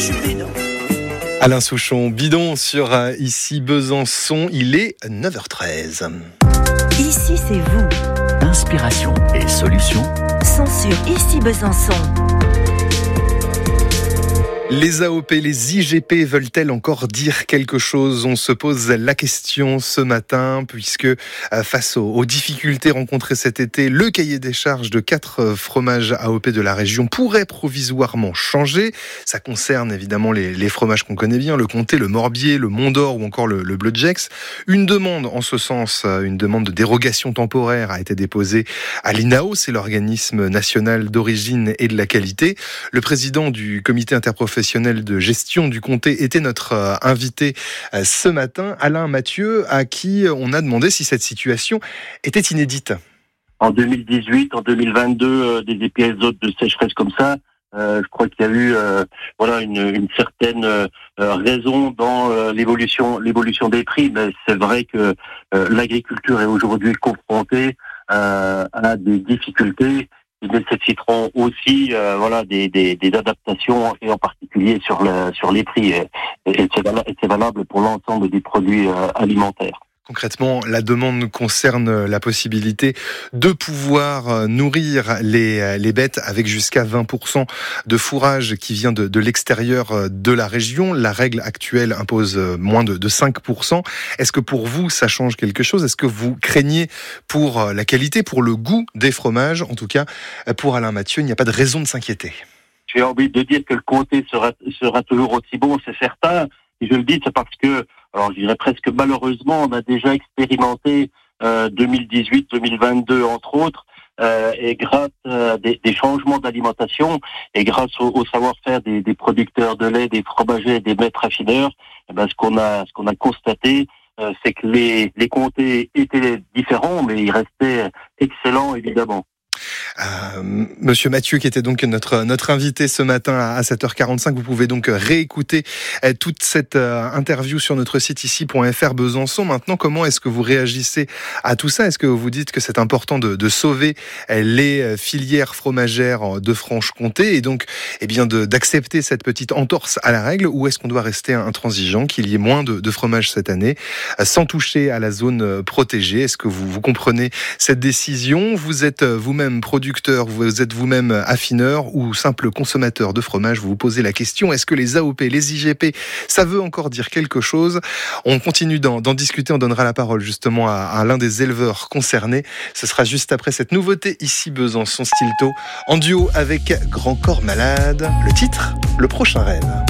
suis bidon. Alain Souchon, bidon sur Ici Besançon, il est 9h13. Ici c'est vous. Inspiration et solutions Sont sur Ici Besançon. Les AOP, les IGP veulent-elles encore dire quelque chose ? On se pose la question ce matin puisque face aux difficultés rencontrées cet été, le cahier des charges de 4 fromages AOP de la région pourrait provisoirement changer. Ça concerne évidemment les fromages qu'on connaît bien, le Comté, le Morbier, le Mont d'Or ou encore le Bleu de Gex. Une demande en ce sens, une demande de dérogation temporaire a été déposée à l'INAO, c'est l'organisme national d'origine et de la qualité. Le président du comité interprofessionnel de gestion du comté était notre invité ce matin, Alain Mathieu, à qui on a demandé si cette situation était inédite. En 2018, en 2022, des épisodes de sécheresse comme ça, je crois qu'il y a eu une certaine raison dans l'évolution des prix, mais c'est vrai que l'agriculture est aujourd'hui confrontée à des difficultés qui nécessiteront aussi des adaptations, et en particulier sur les prix, et c'est valable pour l'ensemble des produits alimentaires. Concrètement, la demande concerne la possibilité de pouvoir nourrir les bêtes avec jusqu'à 20% de fourrage qui vient de l'extérieur de la région. La règle actuelle impose moins de 5%. Est-ce que pour vous, ça change quelque chose ? Est-ce que vous craignez pour la qualité, pour le goût des fromages ? En tout cas, pour Alain Mathieu, il n'y a pas de raison de s'inquiéter. J'ai envie de dire que le comté sera toujours aussi bon, c'est certain. Et je le dis, c'est parce que, alors je dirais presque malheureusement, on a déjà expérimenté 2018-2022 entre autres, et grâce à des changements d'alimentation et grâce au savoir-faire des producteurs de lait, des fromagers, des maîtres affineurs, ce qu'on a constaté, c'est que les comtés étaient différents, mais ils restaient excellents évidemment. Monsieur Mathieu, qui était donc notre invité ce matin à 7h45, vous pouvez donc réécouter toute cette interview sur notre site ici.fr Besançon. Maintenant, comment est-ce que vous réagissez à tout ça ? Est-ce que vous dites que c'est important de sauver les filières fromagères de Franche-Comté et donc d'accepter cette petite entorse à la règle, ou est-ce qu'on doit rester intransigeant, qu'il y ait moins de fromage cette année sans toucher à la zone protégée ? Est-ce que vous comprenez cette décision ? Vous êtes vous-même producteur, vous êtes vous-même affineur ou simple consommateur de fromage, vous vous posez la question, est-ce que les AOP, les IGP, ça veut encore dire quelque chose ? On continue d'en discuter, on donnera la parole justement à l'un des éleveurs concernés. Ce sera juste après cette nouveauté Ici Besançon Stilto, en duo avec Grand Corps Malade. Le titre, Le Prochain Rêve.